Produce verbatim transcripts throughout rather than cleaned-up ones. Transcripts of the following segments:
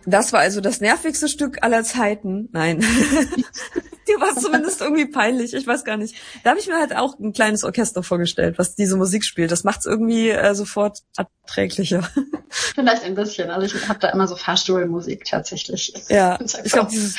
Das war also das nervigste Stück aller Zeiten. Nein. Dir war es zumindest irgendwie peinlich. Ich weiß gar nicht. Da habe ich mir halt auch ein kleines Orchester vorgestellt, was diese Musik spielt. Das macht's irgendwie äh, sofort erträglicher. Vielleicht ein bisschen. Also ich habe da immer so Fahrstuhlmusik tatsächlich. Ja, ich glaube dieses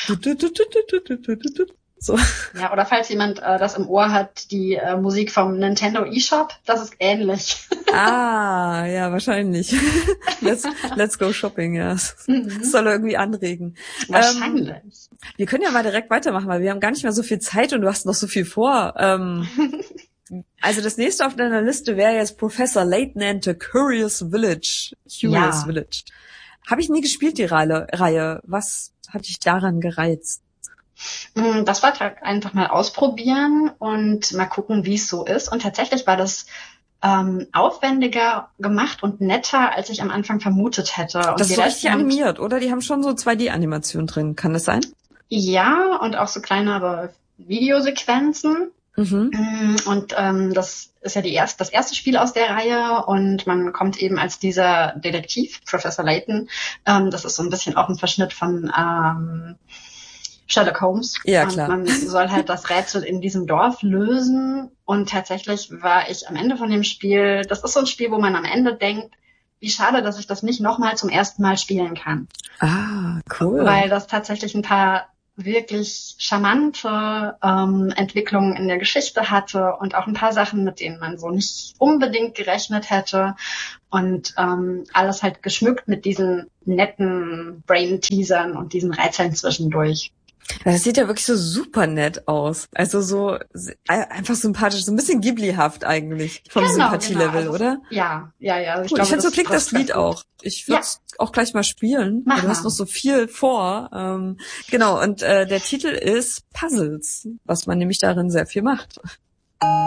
so. Ja, oder falls jemand äh, das im Ohr hat, die äh, Musik vom Nintendo eShop, das ist ähnlich. Ah, ja, wahrscheinlich. Let's, let's go shopping, ja. Mhm. Das soll irgendwie anregen. Wahrscheinlich. Ähm, wir können ja mal direkt weitermachen, weil wir haben gar nicht mehr so viel Zeit und du hast noch so viel vor. Ähm, also das nächste auf deiner Liste wäre jetzt Professor Layton and the Curious Village. Curious Ja. Village. Habe ich nie gespielt, die Reihe. Reihe. Was hat dich daran gereizt? Das wollte ich einfach mal ausprobieren und mal gucken, wie es so ist. Und tatsächlich war das ähm, aufwendiger gemacht und netter, als ich am Anfang vermutet hätte. Und Das ist so richtig haben, animiert, oder? Die haben schon so zwei D-Animationen drin. Kann das sein? Ja, und auch so kleinere Videosequenzen. Mhm. Und ähm, das ist ja die erste, das erste Spiel aus der Reihe und man kommt eben als dieser Detektiv, Professor Layton. Ähm, das ist so ein bisschen auch ein Verschnitt von ähm, Sherlock Holmes. Ja, klar. Und man soll halt das Rätsel in diesem Dorf lösen. Und tatsächlich war ich am Ende von dem Spiel, das ist so ein Spiel, wo man am Ende denkt, wie schade, dass ich das nicht nochmal zum ersten Mal spielen kann. Ah, cool. Weil das tatsächlich ein paar wirklich charmante ähm, Entwicklungen in der Geschichte hatte und auch ein paar Sachen, mit denen man so nicht unbedingt gerechnet hätte. Und ähm, alles halt geschmückt mit diesen netten Brain-Teasern und diesen Rätseln zwischendurch. Das sieht ja wirklich so super nett aus. Also so einfach sympathisch, so ein bisschen Ghibli-haft eigentlich vom genau, Sympathielevel, genau. Also, oder? Ja, ja, ja. Also ich, Cool. glaube, Ich finde, so das klingt das Lied gut. auch. Ich würde es ja. auch gleich mal spielen. Mach du hast mal. noch so viel vor. Ähm, genau, und äh, der Titel ist Puzzles, was man nämlich darin sehr viel macht.